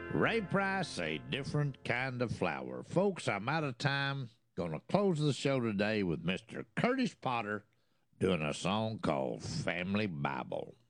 Ray Price, a different kind of flower. Folks, I'm out of time. Gonna close the show today with Mr. Curtis Potter doing a song called Family Bible.